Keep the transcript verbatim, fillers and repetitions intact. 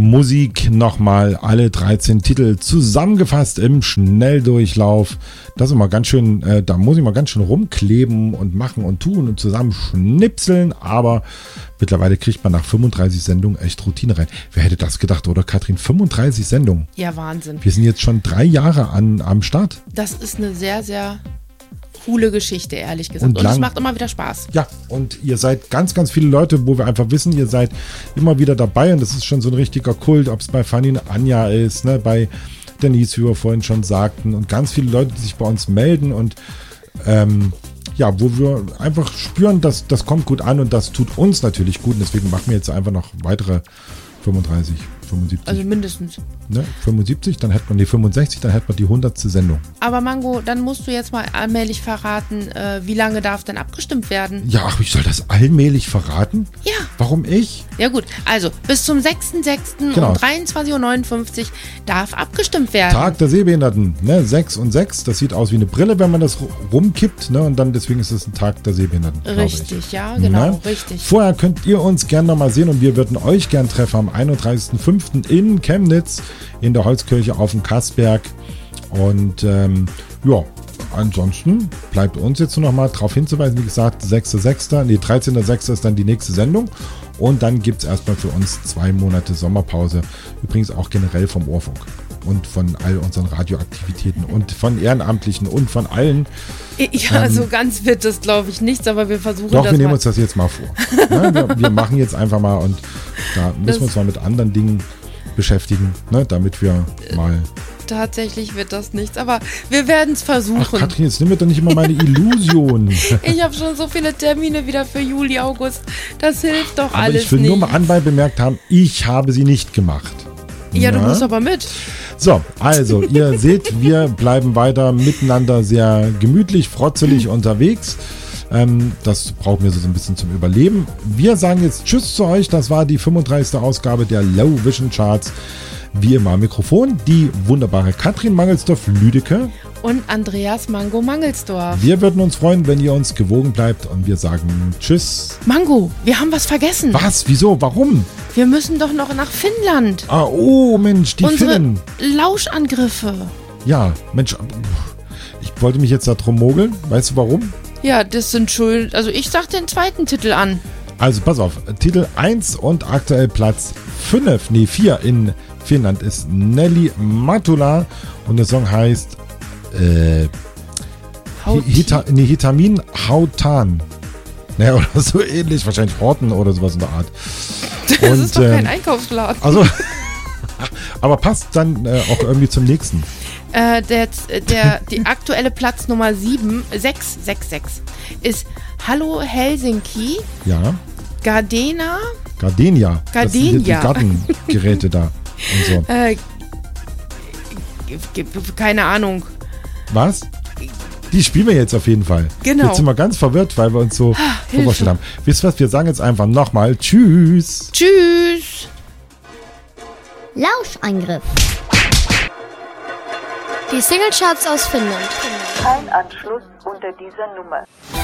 Musik nochmal alle dreizehn Titel zusammengefasst im Schnelldurchlauf. Das ist immer ganz schön, äh, da muss ich mal ganz schön rumkleben und machen und tun und zusammenschnipseln, aber mittlerweile kriegt man nach fünfunddreißig Sendungen echt Routine rein. Wer hätte das gedacht, oder Katrin? fünfunddreißig Sendungen. Ja, Wahnsinn. Wir sind jetzt schon drei Jahre an, am Start. Das ist eine sehr, sehr coole Geschichte, ehrlich gesagt. Und, Und es macht immer wieder Spaß. Ja, und ihr seid ganz, ganz viele Leute, wo wir einfach wissen, ihr seid immer wieder dabei und das ist schon so ein richtiger Kult, ob es bei Fanny und Anja ist, ne, bei Denise, wie wir vorhin schon sagten, und ganz viele Leute, die sich bei uns melden und ähm, ja, wo wir einfach spüren, dass das kommt gut an und das tut uns natürlich gut und deswegen machen wir jetzt einfach noch weitere fünfunddreißig, fünfundsiebzig. Also mindestens. Ne, fünfundsiebzig, dann hätte man die fünfundsechzig, dann hätte man die hundertste Sendung. Aber Mango, dann musst du jetzt mal allmählich verraten, äh, wie lange darf denn abgestimmt werden? Ja, ach, ich soll das allmählich verraten? Ja. Warum ich? Ja gut, also bis zum sechsten sechsten Genau. um dreiundzwanzig Uhr neunundfünfzig darf abgestimmt werden. Tag der Sehbehinderten, ne, sechs und sechs, das sieht aus wie eine Brille, wenn man das rumkippt, ne, und dann deswegen ist es ein Tag der Sehbehinderten. Richtig, ja, genau, ne? richtig. Vorher könnt ihr uns gerne nochmal sehen und wir würden euch gern treffen am einunddreißigsten fünften in Chemnitz in der Holzkirche auf dem Kassberg und ähm, ja, ansonsten bleibt uns jetzt nur noch mal darauf hinzuweisen, wie gesagt, sechster sechster, nee, dreizehnter sechster ist dann die nächste Sendung und dann gibt es erstmal für uns zwei Monate Sommerpause, übrigens auch generell vom Ohrfunk und von all unseren Radioaktivitäten und von Ehrenamtlichen und von allen. Ja, ähm, so ganz wird das, glaube ich, nichts, aber wir versuchen doch, das wir nehmen mal. uns das jetzt mal vor. Ja, wir, wir machen jetzt einfach mal und da müssen Das- wir uns mal mit anderen Dingen beschäftigen, ne, damit wir mal... Tatsächlich wird das nichts, aber wir werden es Ach, versuchen. Katrin, jetzt nimm mir doch nicht immer meine Illusion. Ich habe schon so viele Termine wieder für Juli, August. Das hilft doch Aber alles ich will nicht. nur mal anbei bemerkt haben, ich habe sie nicht gemacht. Ja, du Na? musst aber mit. So, also, ihr seht, wir bleiben weiter miteinander sehr gemütlich, frotzelig unterwegs. Ähm, das brauchen wir so ein bisschen zum Überleben. Wir sagen jetzt Tschüss zu euch. Das war die fünfunddreißigste Ausgabe der Low Vision Charts. Wie immer am Mikrofon die wunderbare Katrin Mangelsdorf-Lüdecke. Und Andreas Mango Mangelsdorf. Wir würden uns freuen, wenn ihr uns gewogen bleibt und wir sagen Tschüss. Mango, wir haben was vergessen. Was? Wieso? Warum? Wir müssen doch noch nach Finnland. Ah, oh Mensch, die Unsere Finnen. Lauschangriffe. Ja, Mensch, ich wollte mich jetzt da drum mogeln. Weißt du warum? Ja, das sind schön. Also ich sag den zweiten Titel an. Also pass auf, Titel eins und aktuell Platz fünf, nee vier in Finnland ist Nelly Matula und der Song heißt äh, Hauti. Hita, nee, Hitamin Hautan. Naja, oder so ähnlich, wahrscheinlich Horten oder sowas in der Art. Das Und, ist doch kein ähm, Einkaufsladen. Also, aber passt dann äh, auch irgendwie zum nächsten. Äh, der, der, die aktuelle Platz Nummer sieben, sechs sechs sechs ist Hallo Helsinki, Ja, Gardena, Gardenia. Das sind hier die Gardenia. Gartengeräte da und so. äh, g- g- keine Ahnung. Was? Die spielen wir jetzt auf jeden Fall. Genau. Jetzt sind wir ganz verwirrt, weil wir uns so Hilfe. vorgestellt haben. Wisst ihr was, wir sagen jetzt einfach nochmal Tschüss. Tschüss. Lauschangriff. Die Singlecharts aus Finnland. Kein Anschluss unter dieser Nummer.